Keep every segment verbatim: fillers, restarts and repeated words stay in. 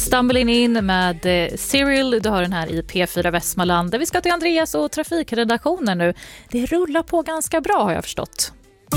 Stumbling In med Cyril. Du har den här i P fyra Västmanland. Vi ska till Andreas och trafikredaktionen nu. Det rullar på ganska bra, har jag förstått.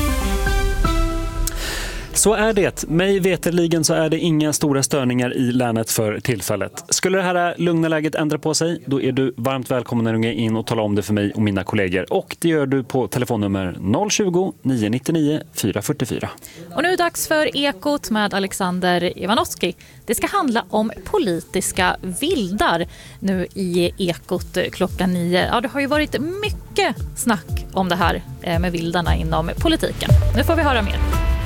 Så är det. Mig veterligen så är det inga stora störningar i länet för tillfället. Skulle det här lugna läget ändra på sig, då är du varmt välkommen att ringa in och tala om det för mig och mina kollegor. Och det gör du på telefonnummer noll tjugo, nio nittionio, fyra fyrtiofyra. Och nu är det dags för Ekot med Alexander Ivanovski. Det ska handla om politiska vildar nu i Ekot klockan nio. Ja, det har ju varit mycket snack om det här med vildarna inom politiken. Nu får vi höra mer.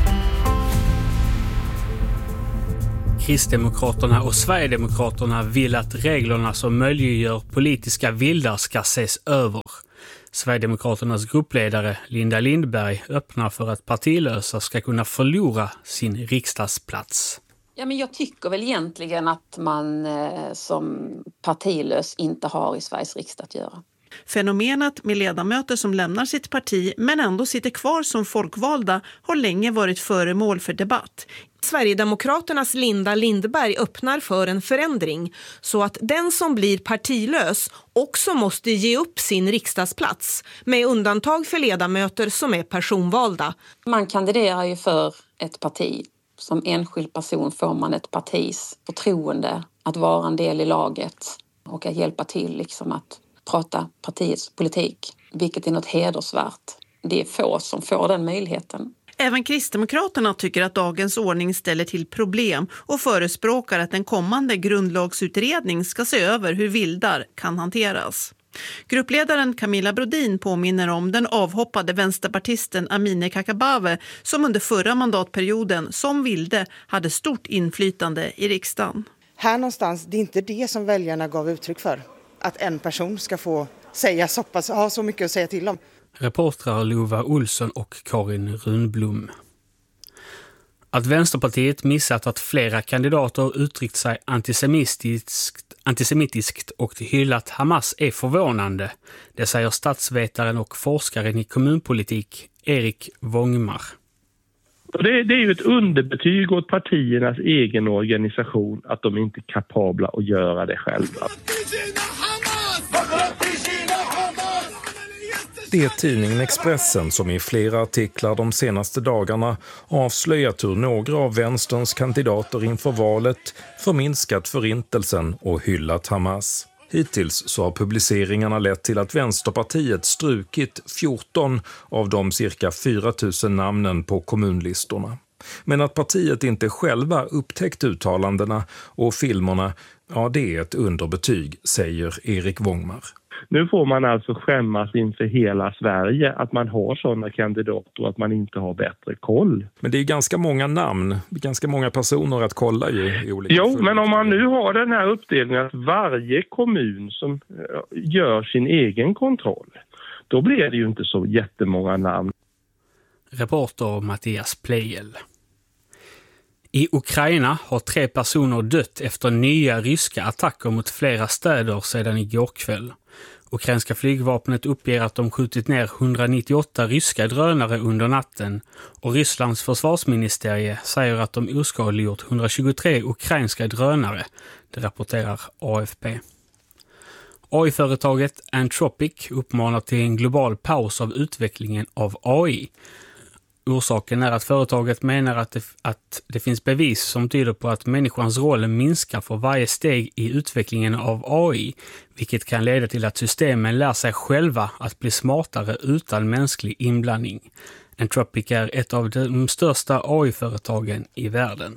Kristdemokraterna och Sverigedemokraterna vill att reglerna som möjliggör politiska vildar ska ses över. Sverigedemokraternas gruppledare Linda Lindberg öppnar för att partilösa ska kunna förlora sin riksdagsplats. Ja, men jag tycker väl egentligen att man eh, som partilös inte har i Sveriges riksdag att göra. Fenomenet med ledamöter som lämnar sitt parti men ändå sitter kvar som folkvalda har länge varit föremål för debatt. Sverigedemokraternas Linda Lindberg öppnar för en förändring så att den som blir partilös också måste ge upp sin riksdagsplats med undantag för ledamöter som är personvalda. Man kandiderar ju för ett parti. Som enskild person får man ett partis förtroende att vara en del i laget och att hjälpa till liksom att prata partiets politik, vilket är något hedersvärt. Det är få som får den möjligheten. Även Kristdemokraterna tycker att dagens ordning ställer till problem och förespråkar att en kommande grundlagsutredning ska se över hur vildar kan hanteras. Gruppledaren Camilla Brodin påminner om den avhoppade vänsterpartisten Amineh Kakabaveh som under förra mandatperioden som vilde hade stort inflytande i riksdagen. Här någonstans, det är inte det som väljarna gav uttryck för. Att en person ska få säga så pass, ha så mycket att säga till om. Reportrar Lova Olsson och Karin Runblom. Att Vänsterpartiet missat att flera kandidater uttryckt sig antisemitiskt, antisemitiskt och hyllat Hamas är förvånande. Det säger statsvetaren och forskaren i kommunpolitik Erik Wångmar. Det, det är ju ett underbetyg åt partiernas egen organisation att de inte är kapabla att göra det själva. Det är tidningen Expressen som i flera artiklar de senaste dagarna avslöjat hur några av vänsterns kandidater inför valet förminskat förintelsen och hyllat Hamas. Hittills så har publiceringarna lett till att Vänsterpartiet strukit fjorton av de cirka fyra tusen namnen på kommunlistorna. Men att partiet inte själva upptäckt uttalandena och filmerna, ja det är ett underbetyg, säger Erik Wångmar. Nu får man alltså skämmas inför hela Sverige att man har sådana kandidater och att man inte har bättre koll. Men det är ganska många namn, ganska många personer att kolla i, i olika... Jo, men om man nu har den här uppdelningen att varje kommun som gör sin egen kontroll, då blir det ju inte så jättemånga namn. Reporter Mattias Plejel. I Ukraina har tre personer dött efter nya ryska attacker mot flera städer sedan igår kväll. Ukrainska flygvapnet uppger att de skjutit ner hundranittioåtta ryska drönare under natten och Rysslands försvarsministerie säger att de oskadliggjort hundratjugotre ukrainska drönare, det rapporterar A F P. A I-företaget Anthropic uppmanar till en global paus av utvecklingen av A I. Orsaken är att företaget menar att det, att det finns bevis som tyder på att människans roll minskar för varje steg i utvecklingen av A I, vilket kan leda till att systemen lär sig själva att bli smartare utan mänsklig inblandning. Anthropic är ett av de största A I-företagen i världen.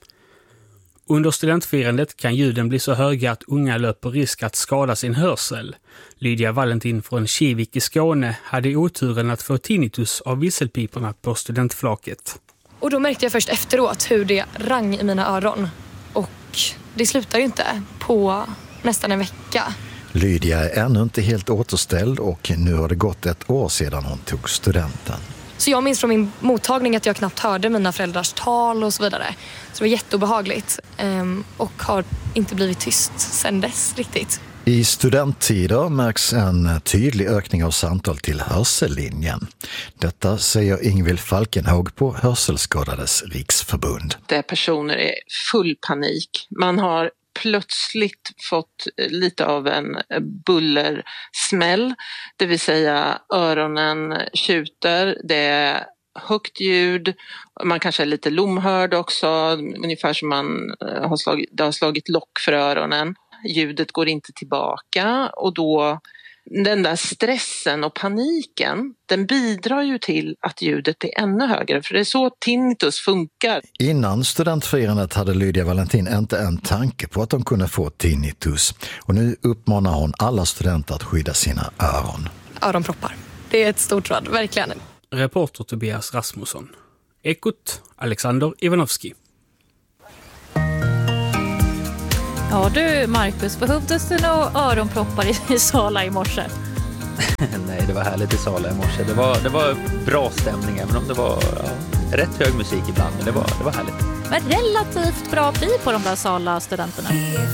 Under studentfirandet kan ljuden bli så höga att unga löper risk att skada sin hörsel. Lydia Valentin från Kivik i Skåne hade oturen att få tinnitus av visselpiporna på studentflaket. Och då märkte jag först efteråt hur det rang i mina öron. Och det slutar ju inte på nästan en vecka. Lydia är ännu inte helt återställd och nu har det gått ett år sedan hon tog studenten. Så jag minns från min mottagning att jag knappt hörde mina föräldrars tal och så vidare. Så det var jätteobehagligt och har inte blivit tyst sedan dess riktigt. I studenttider märks en tydlig ökning av samtal till hörsellinjen. Detta säger Ingvild Falkenhåg på Hörselskadades riksförbund. Där personer är full panik. Man har plötsligt fått lite av en bullersmäll, det vill säga öronen tjuter, det är högt ljud, man kanske är lite lomhörd också, ungefär som man har slagit, det har slagit lock för öronen. Ljudet går inte tillbaka och då den där stressen och paniken, den bidrar ju till att ljudet är ännu högre, för det är så tinnitus funkar. Innan studentfirandet hade Lydia Valentin inte en tanke på att de kunde få tinnitus. Och nu uppmanar hon alla studenter att skydda sina öron. Öronproppar. Det är ett stort råd, verkligen. Reporter Tobias Rasmusson. Ekot, Alexander Ivanovski. Ja du Marcus, behövdes det några öronproppar i Sala i morse? Nej, det var härligt i Sala i morse. Det var, det var bra stämning, även om det var ja, rätt hög musik ibland. Men det var, det var härligt. Men relativt bra pli på de där Sala-studenterna.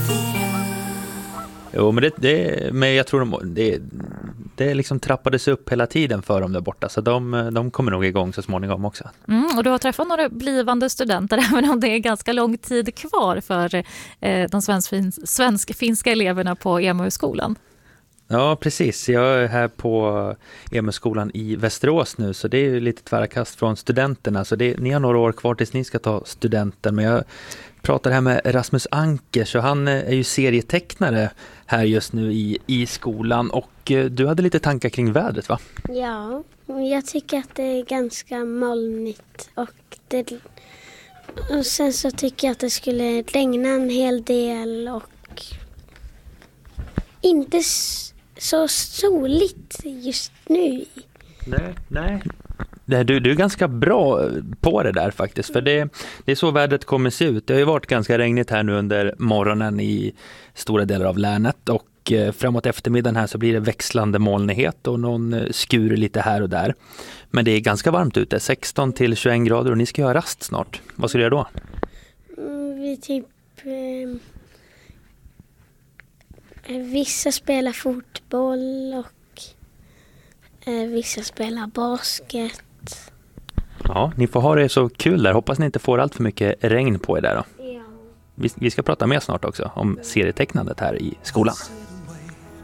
Jo, men, det, det, men jag tror de, det, det liksom trappades upp hela tiden för dem där borta. Så de, de kommer nog igång så småningom också. Mm, och du har träffat några blivande studenter, även om det är ganska lång tid kvar för eh, de svensk-finska svensk eleverna på E M U-skolan. Ja, precis. Jag är här på E M U-skolan i Västerås nu, så det är ju lite tvära kast från studenterna. Så det, ni har några år kvar tills ni ska ta studenten. Men jag pratar här med Rasmus Ankers, och han är ju serietecknare här just nu i, i skolan. Och du hade lite tankar kring vädret, va? Ja, jag tycker att det är ganska molnigt. Och, det, och sen så tycker jag att det skulle regna en hel del och inte så soligt just nu. Nej, nej. Du, du är ganska bra på det där faktiskt, för det, det är så vädret kommer se ut. Det har ju varit ganska regnigt här nu under morgonen i stora delar av länet, och framåt eftermiddagen här så blir det växlande molnighet och någon skur lite här och där. Men det är ganska varmt ute, sexton till tjugoen grader, och ni ska göra rast snart. Vad ska du göra då? Mm, vi typ... Eh, vissa spelar fotboll och eh, vissa spelar basket. Ja, ni får ha det så kul där. Hoppas ni inte får allt för mycket regn på er där då. Ja. Vi, vi ska prata mer snart också om serietecknandet här i skolan.